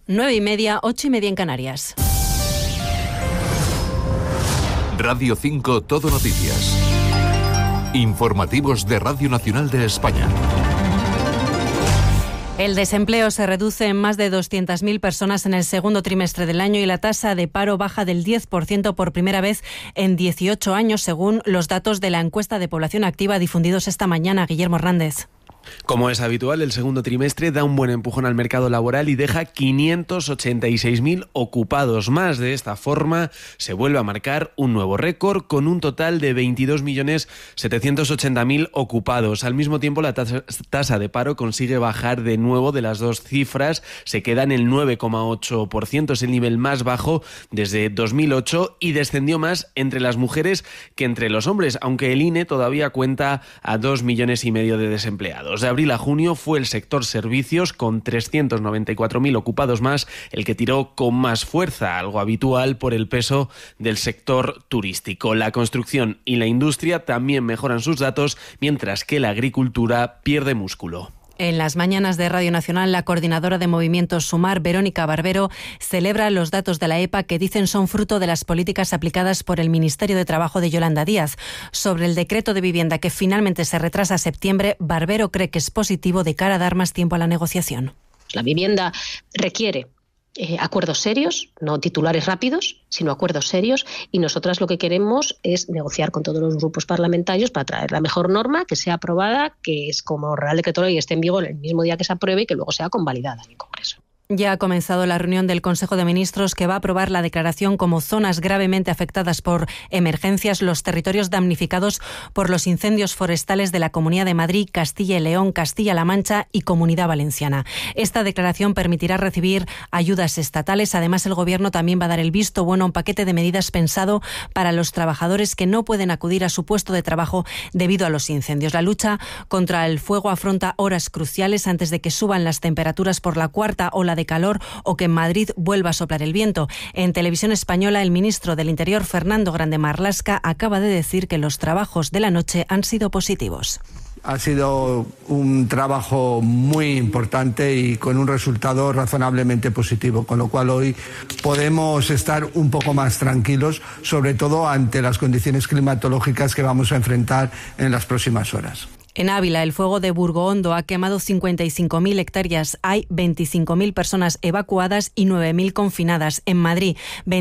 9:30, 8:30 en Canarias. Radio 5 Todo Noticias. Informativos de Radio Nacional de España. El desempleo se reduce en más de 200.000 personas en el segundo trimestre del año y la tasa de paro baja del 10% por primera vez en 18 años, según los datos de la encuesta de población activa difundidos esta mañana. Guillermo Hernández. Como es habitual, el segundo trimestre da un buen empujón al mercado laboral y deja 586.000 ocupados más. De esta forma, se vuelve a marcar un nuevo récord con un total de 22.780.000 ocupados. Al mismo tiempo, la tasa de paro consigue bajar de nuevo de las dos cifras. Se queda en el 9,8%, es el nivel más bajo desde 2008 y descendió más entre las mujeres que entre los hombres, aunque el INE todavía cuenta a 2,5 millones de desempleados. De abril a junio fue el sector servicios, con 394.000 ocupados más, el que tiró con más fuerza, algo habitual por el peso del sector turístico. La construcción y la industria también mejoran sus datos, mientras que la agricultura pierde músculo. En las mañanas de Radio Nacional, la coordinadora de Movimientos Sumar, Verónica Barbero, celebra los datos de la EPA que dicen son fruto de las políticas aplicadas por el Ministerio de Trabajo de Yolanda Díaz. Sobre el decreto de vivienda que finalmente se retrasa a septiembre, Barbero cree que es positivo de cara a dar más tiempo a la negociación. La vivienda requiere acuerdos serios, no titulares rápidos, sino acuerdos serios, y nosotras lo que queremos es negociar con todos los grupos parlamentarios para traer la mejor norma que sea aprobada, que es como Real Decreto Ley, esté en vigor el mismo día que se apruebe y que luego sea convalidada en el Congreso. Ya ha comenzado la reunión del Consejo de Ministros que va a aprobar la declaración como zonas gravemente afectadas por emergencias los territorios damnificados por los incendios forestales de la Comunidad de Madrid, Castilla y León, Castilla-La Mancha y Comunidad Valenciana. Esta declaración permitirá recibir ayudas estatales. Además, el Gobierno también va a dar el visto bueno a un paquete de medidas pensado para los trabajadores que no pueden acudir a su puesto de trabajo debido a los incendios. La lucha contra el fuego afronta horas cruciales antes de que suban las temperaturas por la cuarta ola de calor o que en Madrid vuelva a soplar el viento. En Televisión Española, el ministro del Interior, Fernando Grande Marlaska, acaba de decir que los trabajos de la noche han sido positivos. Ha sido un trabajo muy importante y con un resultado razonablemente positivo, con lo cual hoy podemos estar un poco más tranquilos, sobre todo ante las condiciones climatológicas que vamos a enfrentar en las próximas horas. En Ávila, el fuego de Burgohondo ha quemado 55.000 hectáreas. Hay 25.000 personas evacuadas y 9.000 confinadas. En Madrid,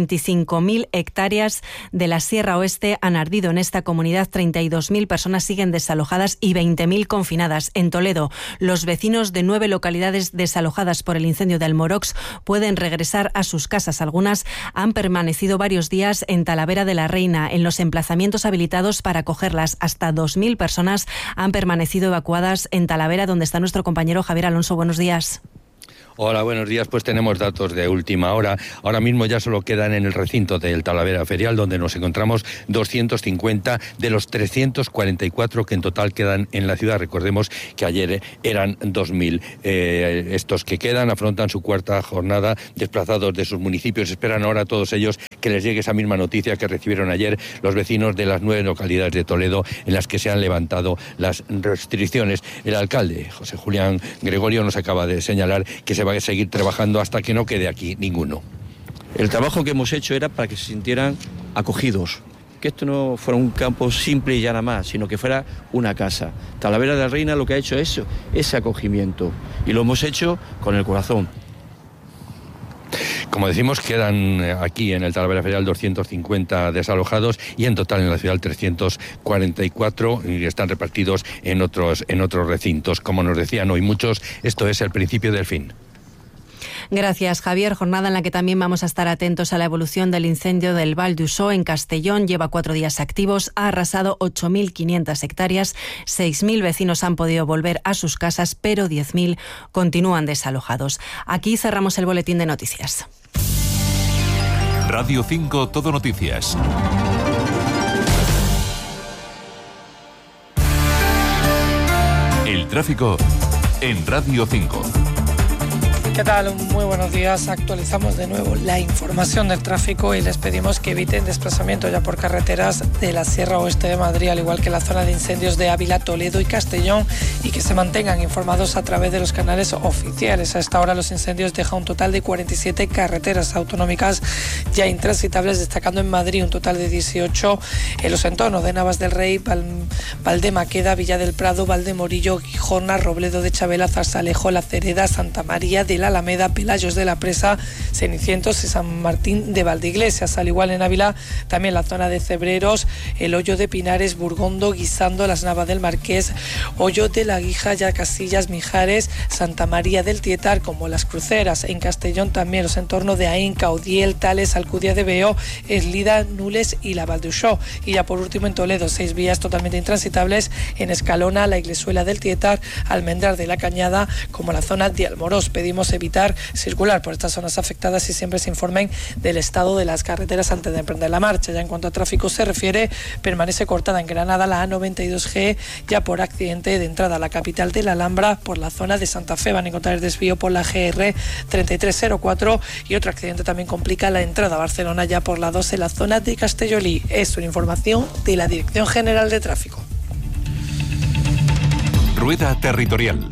25.000 hectáreas de la Sierra Oeste han ardido. En esta comunidad, 32.000 personas siguen desalojadas y 20.000 confinadas. En Toledo, los vecinos de 9 localidades desalojadas por el incendio de Almorox pueden regresar a sus casas. Algunas han permanecido varios días en Talavera de la Reina. En los emplazamientos habilitados para acogerlas, hasta 2.000 personas han permanecido evacuadas en Talavera, donde está nuestro compañero Javier Alonso. Buenos días. Hola, buenos días. Pues tenemos datos de última hora. Ahora mismo ya solo quedan en el recinto del Talavera Ferial, donde nos encontramos 250 de los 344 que en total quedan en la ciudad. Recordemos que ayer eran 2.000. Estos que quedan afrontan su cuarta jornada desplazados de sus municipios. Esperan ahora a todos ellos que les llegue esa misma noticia que recibieron ayer los vecinos de las 9 localidades de Toledo en las que se han levantado las restricciones. El alcalde, José Julián Gregorio, nos acaba de señalar que se va a seguir trabajando hasta que no quede aquí ninguno. El trabajo que hemos hecho era para que se sintieran acogidos, que esto no fuera un campo simple y ya nada más, sino que fuera una casa. Talavera de la Reina lo que ha hecho es eso, ese acogimiento, y lo hemos hecho con el corazón. Como decimos, quedan aquí en el Talavera Ferial 250 desalojados y en total en la ciudad 344 y están repartidos en otros recintos. Como nos decían hoy muchos, esto es el principio del fin. Gracias, Javier. Jornada en la que también vamos a estar atentos a la evolución del incendio del Val d'Usó en Castellón. Lleva 4 días activos, ha arrasado 8.500 hectáreas, 6.000 vecinos han podido volver a sus casas, pero 10.000 continúan desalojados. Aquí cerramos el boletín de noticias. Radio 5 Todo Noticias. El tráfico en Radio 5. ¿Qué tal? Muy buenos días. Actualizamos de nuevo la información del tráfico y les pedimos que eviten desplazamiento ya por carreteras de la Sierra Oeste de Madrid, al igual que la zona de incendios de Ávila, Toledo y Castellón, y que se mantengan informados a través de los canales oficiales. A esta hora los incendios dejan un total de 47 carreteras autonómicas ya intransitables, destacando en Madrid un total de 18 en los entornos de Navas del Rey, Valdemaqueda, Villa del Prado, Valdemorillo, Gijona, Robledo de Chabela, Zarzalejo, La Cereda, Santa María de la Alameda, Pelayos de la Presa, Cenicientos y San Martín de Valdeiglesias. Al igual en Ávila, también la zona de Cebreros, el Hoyo de Pinares, Burgondo, Guisando, Las Navas del Marqués, Hoyo de la Guija, ya Casillas, Mijares, Santa María del Tietar, como Las Cruceras. En Castellón también los entornos de Aín, Caudiel, Tales, Alcudia de Veo, Eslida, Nules y la Valduxó. Y ya por último en Toledo, 6 vías totalmente intransitables en Escalona, la Iglesuela del Tietar, Almendrar de la Cañada, como la zona de Almorós. Pedimos evitar circular por estas zonas afectadas y siempre se informen del estado de las carreteras antes de emprender la marcha. Ya en cuanto a tráfico se refiere, permanece cortada en Granada la A92G ya por accidente de entrada a la capital de la Alhambra por la zona de Santa Fe. Van a encontrar el desvío por la GR 3304 y otro accidente también complica la entrada a Barcelona ya por la 2 en la zona de Castellolí. Es una información de la Dirección General de Tráfico. Rueda Territorial.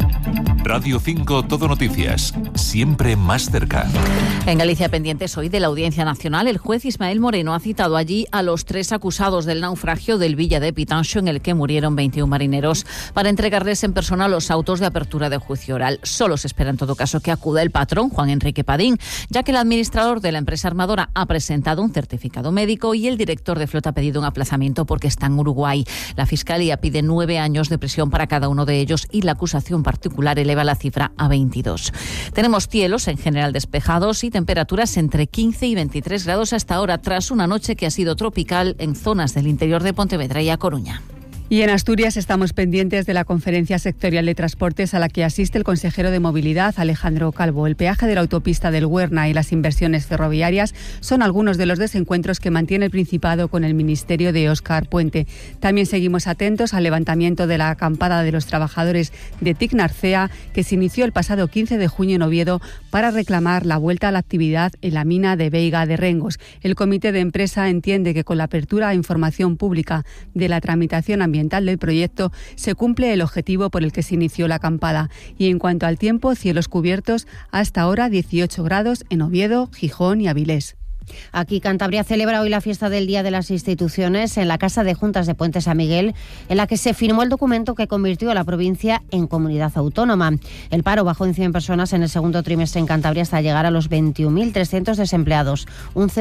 Radio 5 Todo Noticias, siempre más cerca. En Galicia pendientes hoy de la Audiencia Nacional, el juez Ismael Moreno ha citado allí a los 3 acusados del naufragio del Villa de Pitanxo en el que murieron 21 marineros para entregarles en persona los autos de apertura de juicio oral. Solo se espera en todo caso que acuda el patrón, Juan Enrique Padín, ya que el administrador de la empresa armadora ha presentado un certificado médico y el director de flota ha pedido un aplazamiento porque está en Uruguay. La Fiscalía pide 9 años de prisión para cada uno de ellos y la acusación particular eleva la cifra a 22. Tenemos cielos en general despejados y temperaturas entre 15 y 23 grados hasta ahora, tras una noche que ha sido tropical en zonas del interior de Pontevedra y A Coruña. Y en Asturias estamos pendientes de la conferencia sectorial de transportes a la que asiste el consejero de Movilidad, Alejandro Calvo. El peaje de la autopista del Huerna y las inversiones ferroviarias son algunos de los desencuentros que mantiene el Principado con el Ministerio de Óscar Puente. También seguimos atentos al levantamiento de la acampada de los trabajadores de TIC Narcea, que se inició el pasado 15 de junio en Oviedo para reclamar la vuelta a la actividad en la mina de Veiga de Rengos. El comité de empresa entiende que con la apertura a información pública de la tramitación ambiental del proyecto se cumple el objetivo por el que se inició la acampada. Y en cuanto al tiempo, cielos cubiertos, hasta ahora 18 grados en Oviedo, Gijón y Avilés. Aquí Cantabria celebra hoy la fiesta del Día de las Instituciones en la Casa de Juntas de Puente San Miguel, en la que se firmó el documento que convirtió a la provincia en comunidad autónoma. El paro bajó en 100 personas en el segundo trimestre en Cantabria hasta llegar a los 21.300 desempleados, un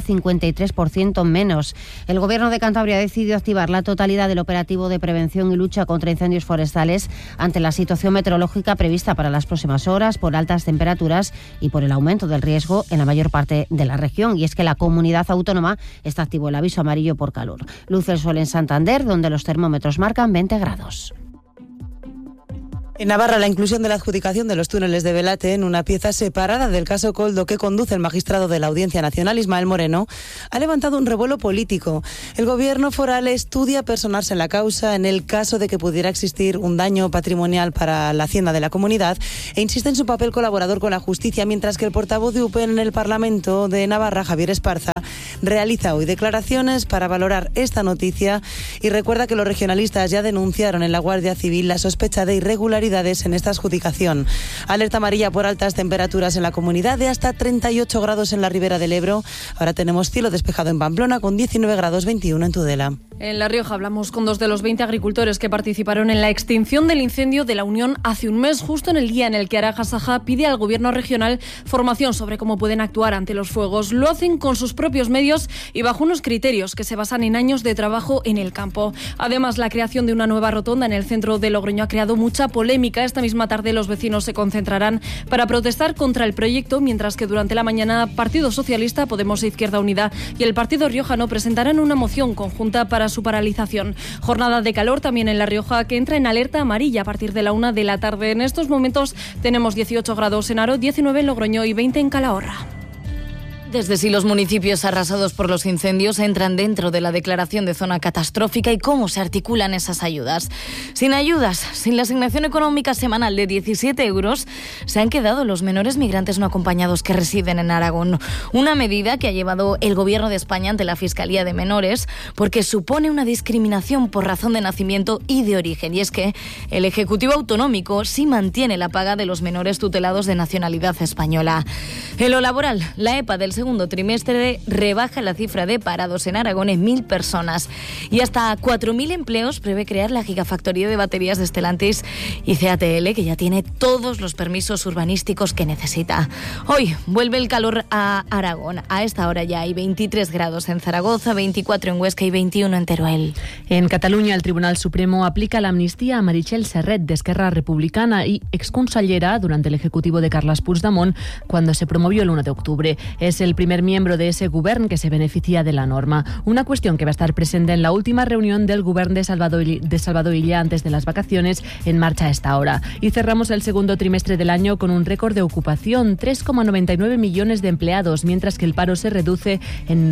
0,53% menos. El Gobierno de Cantabria ha decidido activar la totalidad del operativo de prevención y lucha contra incendios forestales ante la situación meteorológica prevista para las próximas horas por altas temperaturas y por el aumento del riesgo en la mayor parte de la región. Y es que la comunidad autónoma está activo el aviso amarillo por calor. Luce el sol en Santander, donde los termómetros marcan 20 grados. En Navarra, la inclusión de la adjudicación de los túneles de Belate en una pieza separada del caso Coldo que conduce el magistrado de la Audiencia Nacional, Ismael Moreno, ha levantado un revuelo político. El gobierno foral estudia personarse en la causa en el caso de que pudiera existir un daño patrimonial para la hacienda de la comunidad e insiste en su papel colaborador con la justicia, mientras que el portavoz de UPN en el Parlamento de Navarra, Javier Esparza, realiza hoy declaraciones para valorar esta noticia y recuerda que los regionalistas ya denunciaron en la Guardia Civil la sospecha de irregularidades en esta adjudicación. Alerta amarilla por altas temperaturas en la comunidad de hasta 38 grados en la Ribera del Ebro. Ahora tenemos cielo despejado en Pamplona con 19 grados 21 en Tudela. En La Rioja hablamos con 2 de los 20 agricultores que participaron en la extinción del incendio de la Unión hace un mes, justo en el día en el que Araja Saja pide al gobierno regional formación sobre cómo pueden actuar ante los fuegos. Lo hacen con sus propios medios y bajo unos criterios que se basan en años de trabajo en el campo. Además, la creación de una nueva rotonda en el centro de Logroño ha creado mucha polémica. Esta misma tarde los vecinos se concentrarán para protestar contra el proyecto, mientras que durante la mañana Partido Socialista, Podemos e Izquierda Unida y el Partido Riojano presentarán una moción conjunta para su paralización. Jornada de calor también en La Rioja, que entra en alerta amarilla a partir de la 1 de la tarde. En estos momentos tenemos 18 grados en Aro, 19 en Logroño y 20 en Calahorra. Desde si los municipios arrasados por los incendios entran dentro de la declaración de zona catastrófica y cómo se articulan esas ayudas. Sin la asignación económica semanal de 17 euros, se han quedado los menores migrantes no acompañados que residen en Aragón. Una medida que ha llevado el Gobierno de España ante la Fiscalía de Menores porque supone una discriminación por razón de nacimiento y de origen. Y es que el Ejecutivo Autonómico sí mantiene la paga de los menores tutelados de nacionalidad española. En lo laboral, la EPA del segundo trimestre rebaja la cifra de parados en Aragón en 1.000 personas y hasta 4.000 empleos prevé crear la gigafactoría de baterías de Stellantis y CATL, que ya tiene todos los permisos urbanísticos que necesita. Hoy vuelve el calor a Aragón. A esta hora ya hay 23 grados en Zaragoza, 24 en Huesca y 21 en Teruel. En Cataluña, el Tribunal Supremo aplica la amnistía a Meritxell Serret, d'Esquerra Republicana y exconsellera durante el ejecutivo de Carles Puigdemont cuando se promovió el 1 de octubre. Es el primer miembro de ese govern que se beneficia de la norma. Una cuestión que va a estar presente en la última reunión del govern de Salvador Illa antes de las vacaciones, en marcha a esta hora. Y cerramos el segundo trimestre del año con un récord de ocupación, 3,99 millones de empleados, mientras que el paro se reduce en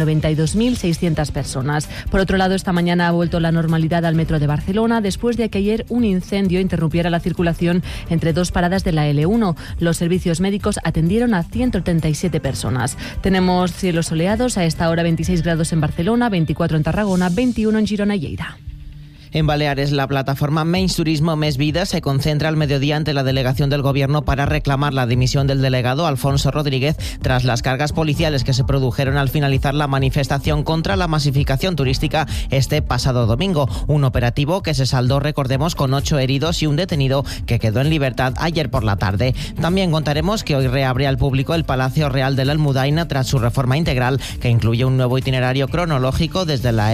92.600 personas. Por otro lado, esta mañana ha vuelto la normalidad al metro de Barcelona después de que ayer un incendio interrumpiera la circulación entre dos paradas de la L1. Los servicios médicos atendieron a 137 personas. Tenemos cielos soleados, a esta hora 26 grados en Barcelona, 24 en Tarragona, 21 en Girona y Lleida. En Baleares, la plataforma Menys Turismo, Més Vida se concentra al mediodía ante la delegación del Gobierno para reclamar la dimisión del delegado Alfonso Rodríguez tras las cargas policiales que se produjeron al finalizar la manifestación contra la masificación turística este pasado domingo. Un operativo que se saldó, recordemos, con 8 heridos y un detenido que quedó en libertad ayer por la tarde. También contaremos que hoy reabre al público el Palacio Real de la Almudaina tras su reforma integral, que incluye un nuevo itinerario cronológico desde la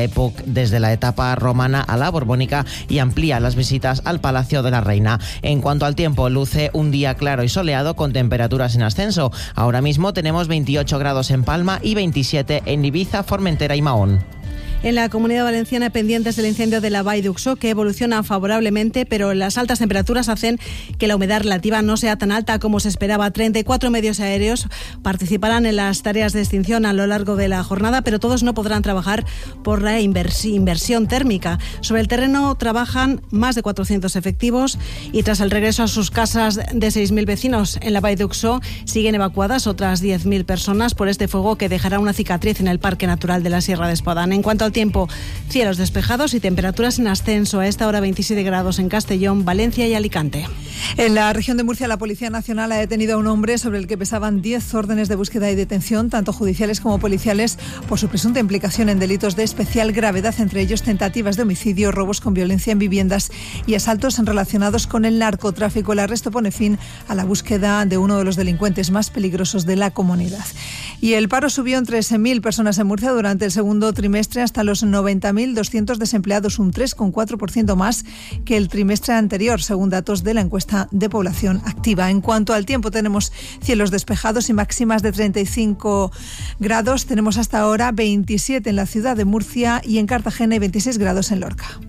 etapa romana a la borbónica y amplía las visitas al Palacio de la Reina. En cuanto al tiempo, luce un día claro y soleado con temperaturas en ascenso. Ahora mismo tenemos 28 grados en Palma y 27 en Ibiza, Formentera y Mahón. En la Comunidad Valenciana, pendientes del incendio de la Vall d'Uxó, que evoluciona favorablemente, pero las altas temperaturas hacen que la humedad relativa no sea tan alta como se esperaba. 34 medios aéreos participarán en las tareas de extinción a lo largo de la jornada, pero todos no podrán trabajar por la inversión térmica. Sobre el terreno trabajan más de 400 efectivos y tras el regreso a sus casas de 6.000 vecinos en la Vall d'Uxó siguen evacuadas otras 10.000 personas por este fuego que dejará una cicatriz en el Parque Natural de la Sierra de Espadán. En cuanto al tiempo, cielos despejados y temperaturas en ascenso. A esta hora 27 grados en Castellón, Valencia y Alicante. En la región de Murcia, la Policía Nacional ha detenido a un hombre sobre el que pesaban 10 órdenes de búsqueda y detención, tanto judiciales como policiales, por su presunta implicación en delitos de especial gravedad, entre ellos tentativas de homicidio, robos con violencia en viviendas y asaltos relacionados con el narcotráfico. El arresto pone fin a la búsqueda de uno de los delincuentes más peligrosos de la comunidad. Y el paro subió en 13.000 personas en Murcia durante el segundo trimestre, hasta los 90.200 desempleados, un 3,4% más que el trimestre anterior, según datos de la encuesta de población activa. En cuanto al tiempo, tenemos cielos despejados y máximas de 35 grados. Tenemos hasta ahora 27 en la ciudad de Murcia y en Cartagena y 26 grados en Lorca.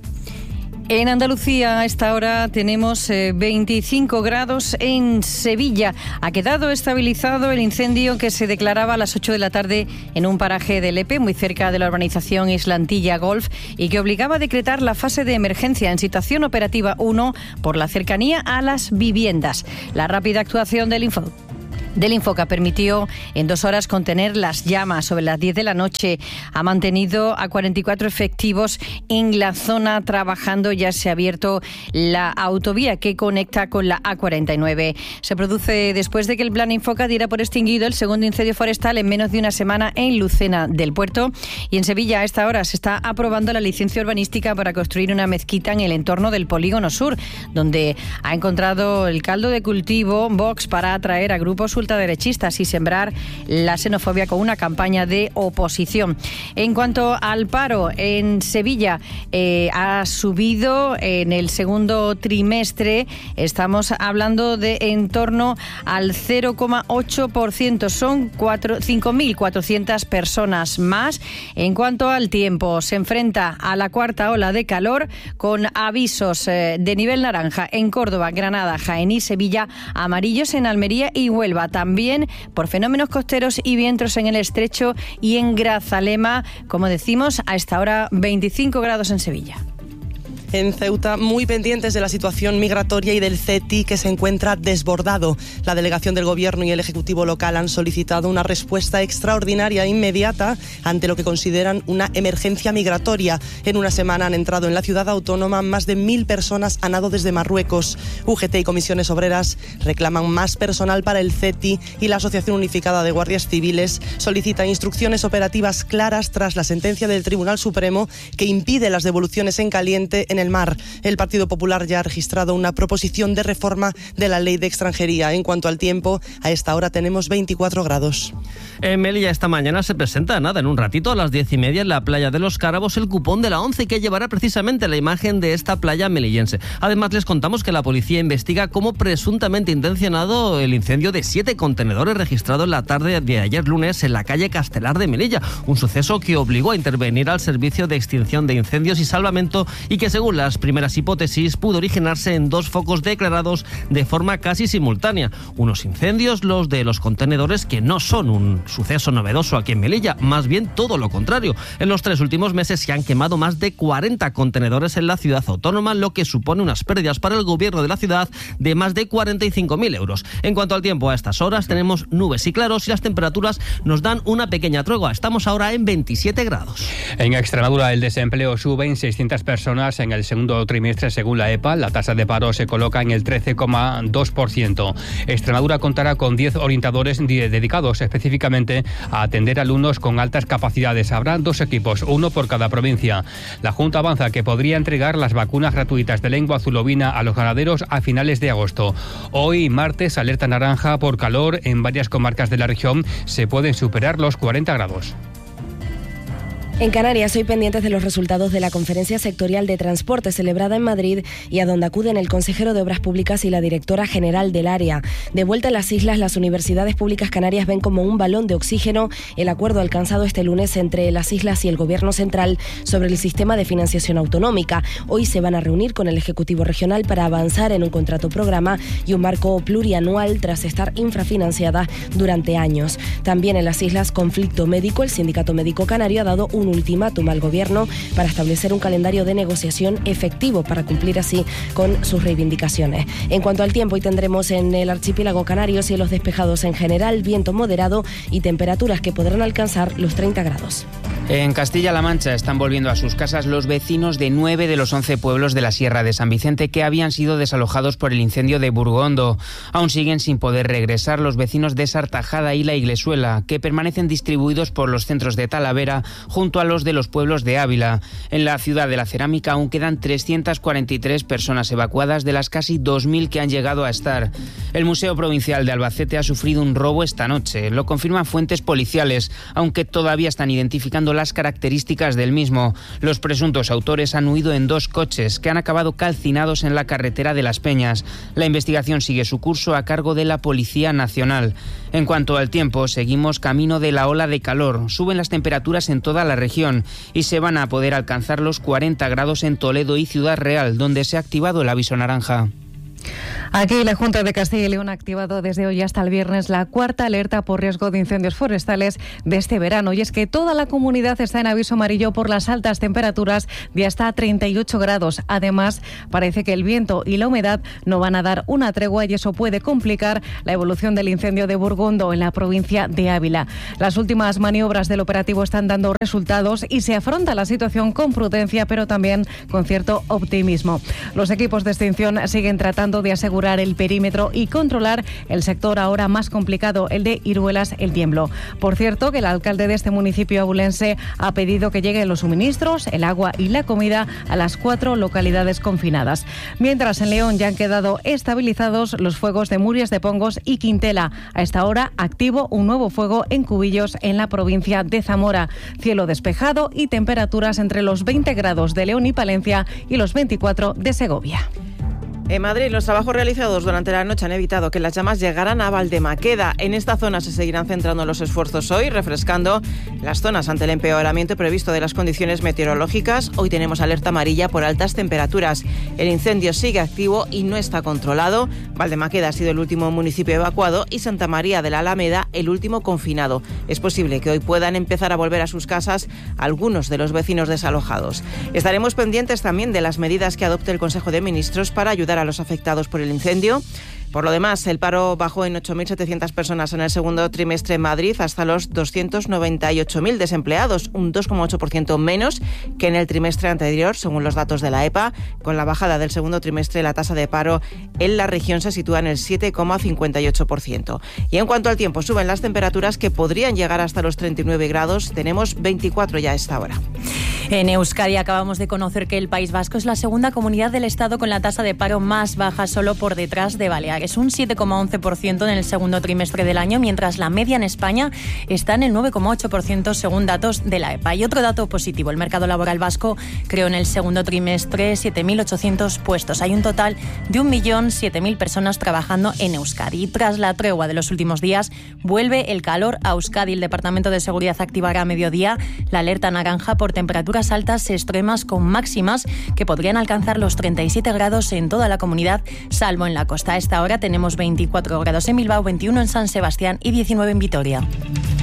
En Andalucía a esta hora tenemos 25 grados en Sevilla. Ha quedado estabilizado el incendio que se declaraba a las 8 de la tarde en un paraje de Lepe, muy cerca de la urbanización Islantilla Golf, y que obligaba a decretar la fase de emergencia en situación operativa 1 por la cercanía a las viviendas. La rápida actuación del Infoca permitió en 2 horas contener las llamas. Sobre las 10 de la noche ha mantenido a 44 efectivos en la zona trabajando. Ya se ha abierto la autovía que conecta con la A49. Se produce después de que el plan Infoca diera por extinguido el segundo incendio forestal en menos de una semana en Lucena del Puerto. Y en Sevilla a esta hora se está aprobando la licencia urbanística para construir una mezquita en el entorno del Polígono Sur, donde ha encontrado el caldo de cultivo Vox para atraer a grupos ultraderechistas y sembrar la xenofobia con una campaña de oposición. En cuanto al paro, en Sevilla ha subido en el segundo trimestre, estamos hablando de en torno al 0,8%, son 5.400 personas más. En cuanto al tiempo, se enfrenta a la cuarta ola de calor con avisos de nivel naranja en Córdoba, Granada, Jaén y Sevilla, amarillos en Almería y Huelva. también por fenómenos costeros y vientos en el estrecho y en Grazalema. Como decimos, a esta hora 25 grados en Sevilla. En Ceuta, muy pendientes de la situación migratoria y del CETI, que se encuentra desbordado. La delegación del Gobierno y el Ejecutivo local han solicitado una respuesta extraordinaria e inmediata ante lo que consideran una emergencia migratoria. En una semana han entrado en la ciudad autónoma más de 1.000 personas a nado desde Marruecos. UGT y comisiones obreras reclaman más personal para el CETI y la Asociación Unificada de Guardias Civiles solicita instrucciones operativas claras tras la sentencia del Tribunal Supremo que impide las devoluciones en caliente en el mar. El Partido Popular ya ha registrado una proposición de reforma de la ley de extranjería. En cuanto al tiempo, a esta hora tenemos 24 grados. En Melilla esta mañana se presenta en un ratito a las 10:30 en la playa de Los Cárabos el cupón de la ONCE que llevará precisamente la imagen de esta playa melillense. Además les contamos que la policía investiga como presuntamente intencionado el incendio de 7 contenedores registrado en la tarde de ayer lunes en la calle Castelar de Melilla. Un suceso que obligó a intervenir al Servicio de Extinción de Incendios y Salvamento y que según las primeras hipótesis pudo originarse en 2 focos declarados de forma casi simultánea. Unos incendios, los de los contenedores, que no son un suceso novedoso aquí en Melilla, más bien todo lo contrario. En los 3 últimos meses se han quemado más de 40 contenedores en la ciudad autónoma, lo que supone unas pérdidas para el gobierno de la ciudad de más de 45.000 euros. En cuanto al tiempo, a estas horas tenemos nubes y claros y las temperaturas nos dan una pequeña tregua. Estamos ahora en 27 grados. En Extremadura el desempleo sube en 600 personas en el segundo trimestre según la EPA. La tasa de paro se coloca en el 13,2%. Extremadura contará con 10 orientadores dedicados específicamente a atender alumnos con altas capacidades. Habrá 2 equipos, uno por cada provincia. La Junta avanza que podría entregar las vacunas gratuitas de lengua azul ovina a los ganaderos a finales de agosto. Hoy, martes, alerta naranja por calor. En varias comarcas de la región se pueden superar los 40 grados. En Canarias, hoy pendientes de los resultados de la Conferencia Sectorial de Transporte celebrada en Madrid y a donde acuden el consejero de Obras Públicas y la directora general del área. De vuelta a las islas, las universidades públicas canarias ven como un balón de oxígeno el acuerdo alcanzado este lunes entre las islas y el Gobierno central sobre el sistema de financiación autonómica. Hoy se van a reunir con el Ejecutivo Regional para avanzar en un contrato programa y un marco plurianual tras estar infrafinanciada durante años. También en las islas, conflicto médico. El Sindicato Médico Canario ha dado un ultimátum al Gobierno para establecer un calendario de negociación efectivo para cumplir así con sus reivindicaciones. En cuanto al tiempo, hoy tendremos en el archipiélago canario cielos despejados en general, viento moderado y temperaturas que podrán alcanzar los 30 grados. En Castilla-La Mancha están volviendo a sus casas los vecinos de 9 de los 11 pueblos de la Sierra de San Vicente que habían sido desalojados por el incendio de Burgondo. Aún siguen sin poder regresar los vecinos de Sartajada y La Iglesuela, que permanecen distribuidos por los centros de Talavera junto a los de los pueblos de Ávila. En la ciudad de la Cerámica aún quedan 343 personas evacuadas de las casi 2.000 que han llegado a estar. El Museo Provincial de Albacete ha sufrido un robo esta noche. Lo confirman fuentes policiales, aunque todavía están identificando las características del mismo. Los presuntos autores han huido en 2 coches que han acabado calcinados en la carretera de Las Peñas. La investigación sigue su curso a cargo de la Policía Nacional. En cuanto al tiempo, seguimos camino de la ola de calor. Suben las temperaturas en toda la región y se van a poder alcanzar los 40 grados en Toledo y Ciudad Real, donde se ha activado el aviso naranja. Aquí la Junta de Castilla y León ha activado desde hoy hasta el viernes la 4ª alerta por riesgo de incendios forestales de este verano. Y es que toda la comunidad está en aviso amarillo por las altas temperaturas de hasta 38 grados. Además, parece que el viento y la humedad no van a dar una tregua y eso puede complicar la evolución del incendio de Burgondo en la provincia de Ávila. Las últimas maniobras del operativo están dando resultados y se afronta la situación con prudencia, pero también con cierto optimismo. Los equipos de extinción siguen tratando de asegurar el perímetro y controlar el sector ahora más complicado, el de Iruelas, El Tiemblo. Por cierto, que el alcalde de este municipio abulense ha pedido que lleguen los suministros, el agua y la comida a las 4 localidades confinadas. Mientras en León ya han quedado estabilizados los fuegos de Murias de Pongos y Quintela. A esta hora activo un nuevo fuego en Cubillos, en la provincia de Zamora. Cielo despejado y temperaturas entre los 20 grados de León y Palencia y los 24 de Segovia. En Madrid, los trabajos realizados durante la noche han evitado que las llamas llegaran a Valdemaqueda. En esta zona se seguirán centrando los esfuerzos hoy, refrescando las zonas ante el empeoramiento previsto de las condiciones meteorológicas. Hoy tenemos alerta amarilla por altas temperaturas. El incendio sigue activo y no está controlado. Valdemaqueda ha sido el último municipio evacuado y Santa María de la Alameda el último confinado. Es posible que hoy puedan empezar a volver a sus casas algunos de los vecinos desalojados. Estaremos pendientes también de las medidas que adopte el Consejo de Ministros para ayudar a los afectados por el incendio. Por lo demás, el paro bajó en 8.700 personas en el segundo trimestre en Madrid hasta los 298.000 desempleados, un 2,8% menos que en el trimestre anterior, según los datos de la EPA. Con la bajada del segundo trimestre, la tasa de paro en la región se sitúa en el 7,58%. Y en cuanto al tiempo, suben las temperaturas que podrían llegar hasta los 39 grados. Tenemos 24 ya a esta hora. En Euskadi acabamos de conocer que el País Vasco es la segunda comunidad del Estado con la tasa de paro más baja, solo por detrás de Baleares. Es un 7,11% en el segundo trimestre del año, mientras la media en España está en el 9,8% según datos de la EPA. Y otro dato positivo, el mercado laboral vasco creó en el segundo trimestre 7.800 puestos. Hay un total de 1.007.000 personas trabajando en Euskadi. Y tras la tregua de los últimos días, vuelve el calor a Euskadi. El Departamento de Seguridad activará a mediodía la alerta naranja por temperaturas altas extremas con máximas que podrían alcanzar los 37 grados en toda la comunidad, salvo en la costa. A esta hora tenemos 24 grados en Bilbao, 21 en San Sebastián y 19 en Vitoria.